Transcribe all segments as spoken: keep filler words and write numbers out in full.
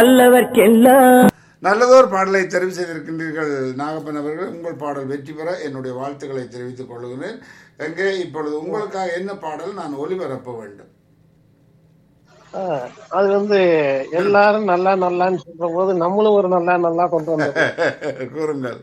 நல்லவர்க்கெல்லாம் நல்லதோர் பாடலை தெரிவு செய்திருக்கின்றீர்கள் நாகப்பன் அவர்கள். உங்கள் பாடல் வெற்றி பெற என்னுடைய வாழ்த்துக்களை தெரிவித்துக் கொள்கிறேன். எங்கே இப்பொழுது உங்களுக்காக என்ன பாடல் நான் ஒளிபரப்ப வேண்டும்? அது வந்து எல்லாரும் நல்லா நல்லான்னு சொல்ற போது நம்மளும் ஒரு நல்லா நல்லா கொண்டு வந்தோம். கூறுங்கள்.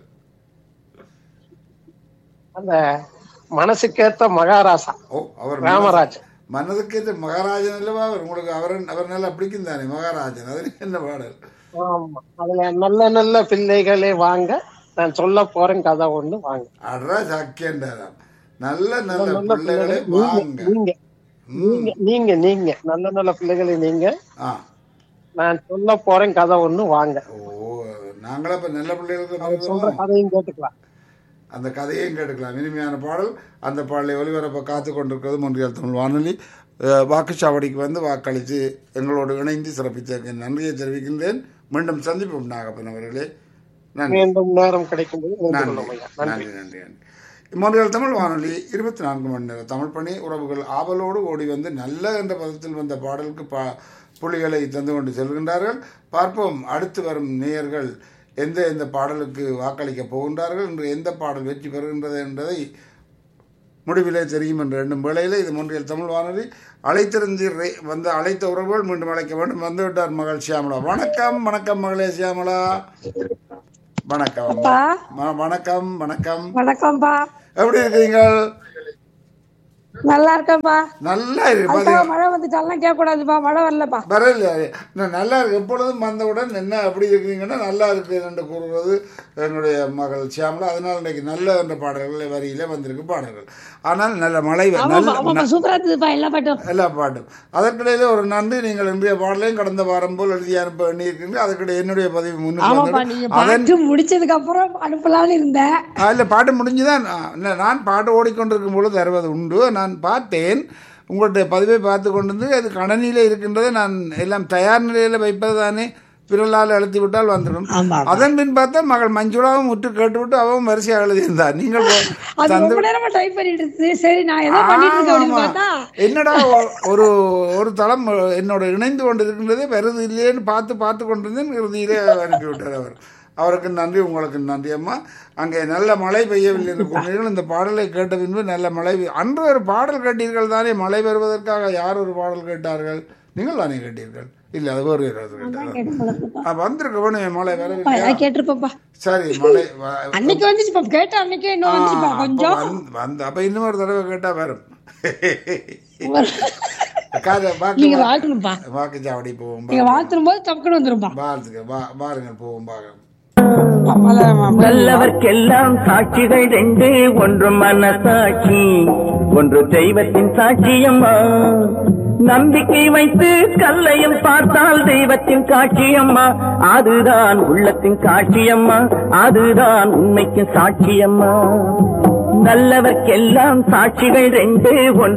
அந்த மனசுக்கேத்த மகாராசா. ஓ, அவர் ராமராஜ். மனதுக்கேற்ற மகாராஜன் அல்லவா அவர்? உங்களுக்கு அவர் அவர் நல்லா பிடிக்கும் தானே மகாராஜன்? அது என்ன பாடல்? ஆமா, அதுல நல்ல நல்ல பிள்ளைகளே வாங்க, நான் சொல்ல போறேன் கதை ஒண்ணு வாங்க. அட்ரா சாக்கியண்டாராம். நல்ல நல்ல நல்ல பிள்ளைகளே வாங்க. நீங்க நீங்க நீங்க நீங்க நல்ல நல்ல பிள்ளைகளே நீங்க, ஆ, நான் சொல்ல போறேன் கதை ஒண்ணு வாங்க. ஓ, நாங்களா இப்ப நல்ல பிள்ளைகளுக்கு சொல்ற பிறகுதான் கதையும் கேட்டுக்கலாம். அந்த கதையையும் கேட்டுக்கலாம். இனிமையான பாடல். அந்த பாடலை ஒளிபரப்ப காத்து கொண்டிருக்கிறது மொன்றியல் தமிழ் வானொலி. அஹ், வாக்குச்சாவடிக்கு வந்து வாக்களித்து எங்களோடு இணைந்து சிறப்பித்த நன்றியை தெரிவிக்கின்றேன். மீண்டும் சந்திப்போம் நாகப்பன் அவர்களே. நன்றி. மீண்டும் நேரம் கிடைக்கும் போது நினைத்துக் நன்றி கொள்ளும் ஐயா. நன்றி நன்றி. நன்றி நன்றி. மொன்றியல் தமிழ் வானொலி இருபத்தி நான்கு மணி நேரம் தமிழ் பணி உறவுகள் ஆவலோடு ஓடி வந்து நல்ல என்ற பதத்தில் வந்த பாடலுக்கு பா புலிகளை தந்து கொண்டு செல்கின்றார்கள். பார்ப்போம் அடுத்து வரும் நேயர்கள் எந்த எந்த பாடலுக்கு வாக்களிக்க போகின்றார்கள் என்று, எந்த பாடல் வெற்றி பெறுகின்றது என்பதை முடிவிலே தெரியும் என்று எண்ணும் வேளையில் இது மொன்றியல் தமிழ் வானொலி. அழைத்திருந்து வந்து அழைத்த உறவுகள் மீண்டும் அழைக்க வேண்டும். வந்துவிட்டார் மகள் சியாமலா. வணக்கம் வணக்கம் மகளே சியாமலா. வணக்கம் ம- வணக்கம் வணக்கம். வணக்கம்ப்பா. எப்படி இருக்கிறீங்க? நல்லா இருக்கேன்ப்பா. நல்லா இருக்கு. அதுக்காக பாத்தீங்க, மழை வந்துட்டாலாம் கேட்க கூடாதுப்பா. மழை வரலப்பா. வரல. நான் நல்லா இருக்கு. எப்பொழுதும் வந்தவுடன் என்ன அப்படி இருக்கீங்கன்னா நல்லா இருக்கு என்று கூறுவது என்னுடைய மகள் சியாமலா. அதனால இன்னைக்கு நல்ல என்ற பாடல்கள் வரியிலே வந்திருக்கு பாடல்கள். ஆனால் நல்ல மழை வ- ஆமாப்பா நல்ல ஆமாப்பா, சூப்பரா இருந்ததுப்பா எல்லா பாட்டும். எல்லா பாட்டும். அதற்கிடையிலே ஒரு நன்றி. நீங்கள் இன்றைய பாடலையும் கடந்த வாரம் போல் எழுதி அனுப்ப எண்ணியிருக்கீங்க. அதுக்கிடையே என்னுடைய பதிவு முன்னுக்கு ஆமாப்பா, வந்தது. நீங்க அதன் பாட்டு முடிச்சதுக்கு அப்புறம் அனுப்பலாம்னு இருந்தேன். இல்லை, பாட்டு முடிஞ்சுதான். நான் நான் பாட்டு ஓடிக்கொண்டிருக்கும் பொழுது தருவது உண்டு. நான் பார்த்தேன் உங்களுடைய பதிவை பார்த்து கொண்டிருந்து அது கணனியில் இருக்கின்றதை நான் எல்லாம் தயார் நிலையில் வைப்பது தானே, பிறலால் அழுத்தி விட்டால் வந்துடும். அதன் பின் பார்த்தா மகள் மஞ்சுளாவும் விட்டு கேட்டுவிட்டு அவவும் வரிசையாக எழுதியிருந்தார். நீங்கள் அது ரொம்ப நேரமா டைப் பண்ணிட்டு இருக்கு. சரி, நான் ஏதோ பண்ணிட்டு இருக்கேன் அப்படின்னு பார்த்தா என்னடா ஒ- ஒரு ஒரு தளம் என்னோட இணைந்து கொண்டு இருக்கின்றதே வருது இல்லையேன்னு பார்த்து பார்த்து கொண்டிருந்தேன். இறுதியிலே அனுப்பிவிட்டார் அவர். அவருக்கு நன்றி, உங்களுக்கு நன்றி அம்மா. அங்கே நல்ல மழை பெய்யவில்லை என்று கூறினீர்கள். இந்த பாடலை கேட்ட பின்பு நல்ல மழை பெய்ய- அன்று ஒரு பாடல் கேட்டீர்கள் தானே, மழை வருவதற்காக யார் ஒரு பாடல் கேட்டார்கள்? நீங்கள் தானே கேட்டீர்கள்? இல்லை, அது வேறு யாராவது கேட்டார்கள். வந்திருக்க வேணும் மழை வரவில்லை. கேட்டிருப்பா. சரி, மழை வ- அன்னைக்கு வந்துச்சுப்பா. கேட்ட அன்னைக்கே இன்னும் வந்துச்சுப்பா அப்ப கொஞ்சம். வந்து- வந்து அப்ப இன்னும் ஒரு தடவை கேட்டா வரும். காது- வாக்கு- நீங்க வாழ்த்தணும்ப்பா. வாக்குச்சாவடி போவோம். நீங்க வாழ்த்தும் போது டக்குன்னு வந்துருப்பா. பாருங்க, வா- பாருங்கள் போவோம் பாருங்க. நல்லவர்க்கெல்லாம் சாட்சிகள் ரெண்டு, ஒன்று மனசாட்சி, ஒன்று தெய்வத்தின் சாட்சியம்மா. நம்பிக்கை வைத்து கல்லையும் பார்த்தால் தெய்வத்தின் காட்சியம்மா. அதுதான் உள்ளத்தின் காட்சியம்மா, அதுதான் உண்மைக்கு சாட்சியம்மா. நல்லவர்க்கெல்லாம் சாட்சிகள் ரெண்டு, ஒன்று